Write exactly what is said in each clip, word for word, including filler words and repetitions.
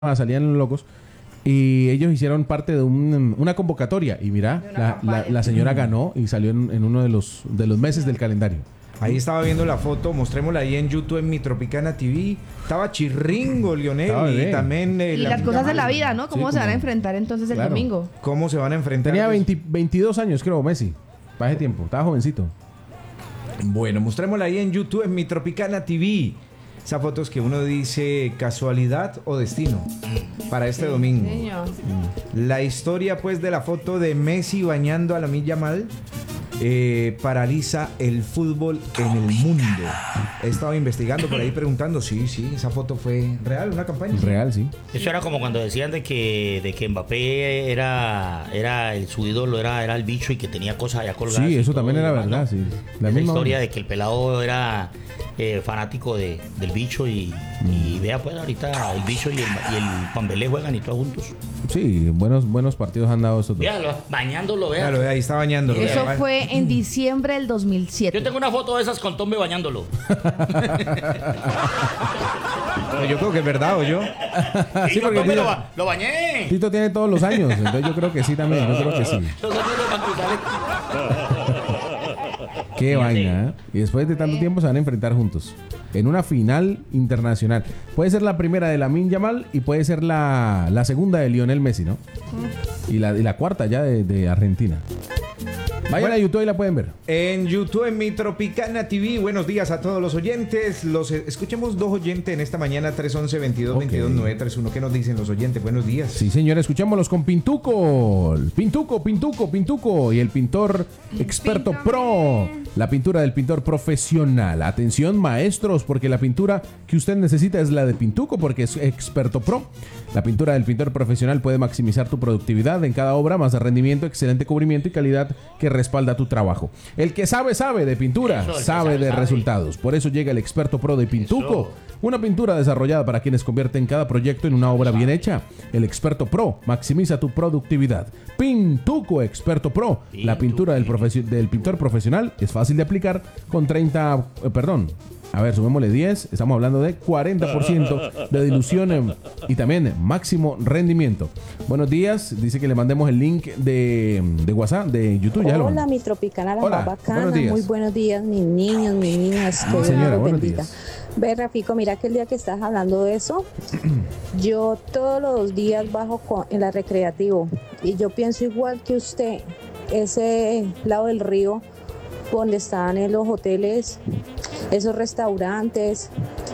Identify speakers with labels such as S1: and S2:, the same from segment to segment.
S1: salían locos y ellos hicieron parte de un, una convocatoria y mira, la, la, la señora ganó y salió en, en uno de los, de los meses del calendario.
S2: Ahí estaba viendo la foto, mostrémosla ahí en YouTube en Mi Tropicana T V. Estaba chirringo, Lionel, y también... Eh,
S3: y la las cosas de la vida, ¿no? ¿Cómo
S1: sí,
S3: se
S1: como...
S3: van a enfrentar entonces el
S1: claro.
S3: domingo?
S2: ¿Cómo se van a enfrentar?
S1: Tenía veinte, veintidós años, creo, Messi. Para ese tiempo, estaba jovencito.
S2: Bueno, mostrémosla ahí en YouTube en Mi Tropicana T V. Esa foto es que uno dice casualidad o destino para este sí, domingo. Señor. La historia pues de la foto de Messi bañando a Lamine Yamal eh, paraliza el fútbol en el mundo. He estado investigando por ahí preguntando, sí, sí, esa foto fue real, una campaña.
S1: Real, sí.
S4: Eso era como cuando decían de que, de que Mbappé era, era el, su ídolo, era, era el bicho y que tenía cosas allá colgadas.
S1: Sí, eso también era verdad, ¿no? Sí.
S4: La Esa misma historia hora. De que el pelado era eh, fanático de, del bicho y, mm. y vea pues ahorita el bicho y el, y el Pambelé juegan y todos juntos.
S1: Sí, buenos, buenos partidos han dado esos dos.
S4: Véalo, bañándolo, véalo.
S2: Claro, ahí está bañándolo.
S3: Eso vea. Fue en diciembre del dos mil siete.
S4: Yo tengo una foto de esas con Tombe bañándolo.
S2: No, yo creo que es verdad, ¿o yo?
S4: Sí, porque Tombe Tito, lo, ba lo bañé.
S1: Tito tiene todos los años, entonces yo creo que sí también, yo creo que sí.
S4: Los años de Matuzales.
S1: Qué vaina, ¿eh? Y después de tanto tiempo se van a enfrentar juntos en una final internacional. Puede ser la primera de Lamine Yamal y puede ser la, la segunda de Lionel Messi, ¿no? Y la, y la cuarta ya de, de Argentina. Vayan bueno, a YouTube y la pueden ver.
S2: En YouTube, en Mi Tropicana T V. Buenos días a todos los oyentes. Los escuchemos dos oyentes en esta mañana, tres once, veintidós, okay. veintidós, nueve tres uno. ¿Qué nos dicen los oyentes? Buenos días.
S1: Sí, señor, escuchémoslos con Pintuco. Pintuco, Pintuco, Pintuco. Y el pintor experto Píntame. Pro. La pintura del pintor profesional. Atención, maestros, porque la pintura que usted necesita es la de Pintuco, porque es experto pro. La pintura del pintor profesional puede maximizar tu productividad en cada obra, más de rendimiento, excelente cubrimiento y calidad que respalda tu trabajo. El que sabe, sabe de pintura, eso, sabe de sabe. resultados. Por eso llega el experto pro de Pintuco. Eso. Una pintura desarrollada para quienes convierten cada proyecto en una obra bien hecha. El experto pro maximiza tu productividad. Pintuco Experto Pro. Pintuco. La pintura del, del pintor profesional es fácil de aplicar con treinta... Eh, perdón. A ver, sumémosle diez. Estamos hablando de cuarenta por ciento de dilución y también máximo rendimiento. Buenos días. Dice que le mandemos el link de, de WhatsApp, de YouTube.
S5: Hola, ya mi Tropicana, la más bacana. Muy buenos días, mis niños, mis niñas.
S1: Que señora, buenos bendita. días.
S5: Ve, Rafico, mira que el día que estás hablando de eso, yo todos los días bajo con, en la Recreativo y yo pienso igual que usted, ese lado del río donde están en los hoteles, esos restaurantes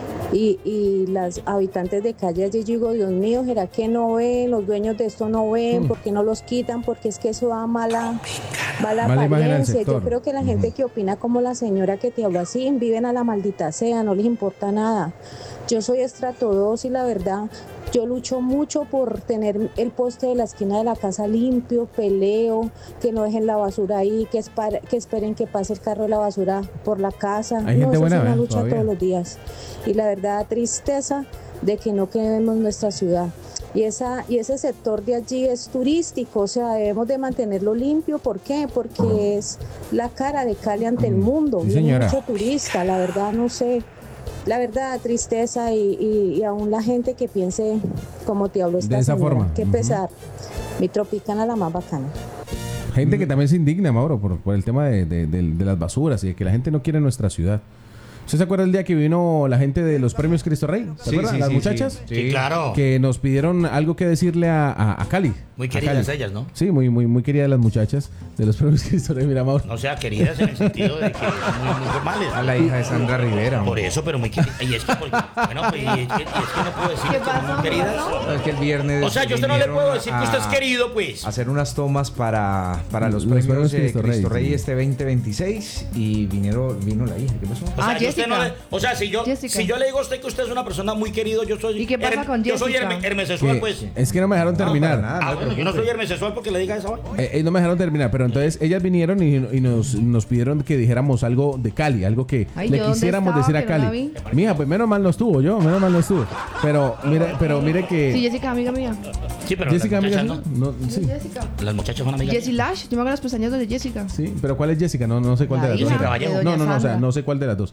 S5: y, y las habitantes de calle allí, digo, Dios mío, ¿será que no ven? Los dueños de esto no ven, ¿por qué no los quitan? Porque es que eso da mala, mala, mala apariencia. Yo creo que la gente que opina como la señora que te habló así, viven a la maldita sea, no les importa nada. Yo soy estrato dos y la verdad, yo lucho mucho por tener el poste de la esquina de la casa limpio, peleo, que no dejen la basura ahí, que, espar, que esperen que pase el carro de la basura por la casa.
S1: Hay
S5: no,
S1: gente
S5: eso
S1: buena,
S5: es una
S1: ¿eh?
S5: lucha
S1: Todavía.
S5: todos los días. Y la verdad, tristeza de que no queremos nuestra ciudad. Y, esa, y ese sector de allí es turístico, o sea, debemos de mantenerlo limpio. ¿Por qué? Porque es la cara de Cali ante el mundo.
S1: Sí,
S5: viene
S1: señora.
S5: mucho turista, la verdad, no sé. La verdad, tristeza y, y, y aún la gente que piense como te hablo esta
S1: de esa
S5: señora.
S1: forma.
S5: Qué uh-huh. pesar. Mi Tropicana, la más bacana.
S1: Gente mm. que también se indigna, Mauro, por, por el tema de, de, de, de las basuras y de que la gente no quiere nuestra ciudad. ¿Usted se acuerda el día que vino la gente de los premios Cristo Rey? ¿Se
S2: sí,
S1: acuerdan?
S2: Sí,
S1: Las
S2: sí,
S1: muchachas.
S4: Sí, sí, claro.
S1: Que nos pidieron algo que decirle a, a, a Cali.
S4: Muy queridas ellas, ¿no?
S1: Sí, muy, muy, muy queridas las muchachas de los premios Cristo Rey. Mira, Mauro.
S4: O sea, queridas en el sentido de que muy, muy formales.
S2: A la hija de Sandra Rivera.
S4: Por eso, pero muy queridas. Y es que, porque, bueno, pues, y es, que, y es que no puedo decir que son muy queridas.
S2: No, es que el viernes.
S4: O sea, yo a usted no le puedo decir que usted es querido, pues.
S2: Hacer unas tomas para, para los,
S1: los
S2: premios de
S1: Cristo,
S2: Cristo
S1: Rey,
S2: Rey
S1: sí.
S2: este veinte veintiséis y vinieron, vino la hija. ¿Qué pasó?
S4: O sea,
S3: ah, Jessica.
S4: Usted no le, o sea, si yo, si yo le digo a usted que usted es una persona muy querido, yo soy.
S3: ¿Y qué pasa con
S4: Yo soy
S3: Jessica?
S4: herme, hermesexual, pues.
S1: Es que no me dejaron terminar.
S2: No, nada,
S4: Ah,
S2: no
S4: bueno, yo no soy hermesexual porque le diga eso.
S1: Eh, eh, no me dejaron terminar, pero entonces ellas vinieron y, y nos, nos pidieron que dijéramos algo de Cali, algo que
S3: Ay,
S1: le
S3: ¿yo
S1: quisiéramos
S3: dónde
S1: decir a
S3: estaba,
S1: Cali.
S3: que no
S1: Mija, pues menos mal no estuvo yo, menos mal no estuvo. Pero mire, pero mire que
S3: Sí, Jessica, amiga mía.
S4: Sí, pero
S1: Jessica,
S4: las
S1: amiga,
S4: muchachas no.
S1: no, no, sí.
S3: Jessica.
S4: Las muchachas son amigas.
S3: Jessie Lash, yo me hago las pestañas de Jessica.
S1: Sí, pero ¿cuál es Jessica? No, no sé cuál
S3: La
S1: de las dos.
S3: hija
S1: era.
S3: de doña
S1: No, no, no, o sea,
S3: Sandra.
S1: no sé cuál de las dos.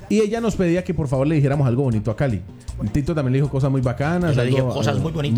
S1: Y ella nos pedía que por favor le dijéramos algo bonito a Cali. Tito también le dijo cosas muy bacanas.
S4: Yo le dije
S1: algo-
S4: cosas
S1: algo-
S4: muy bonitas.